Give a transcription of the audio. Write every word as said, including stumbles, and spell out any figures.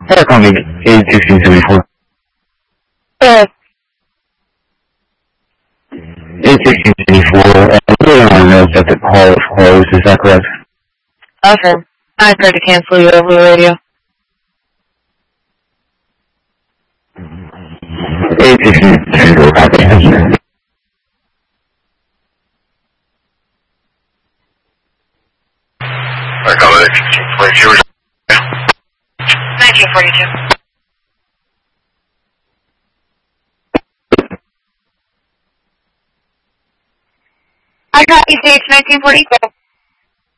Aircom eight sixteen seventy-four. Uh, eight sixteen seventy-four. Uh, really want to know that the call is closed. Is that correct? okay. I tried to cancel you over the radio. eight sixteen seventy-four. Copy. I call it eighteen forty-two. nineteen forty-two. I got you, Sage, nineteen forty-two.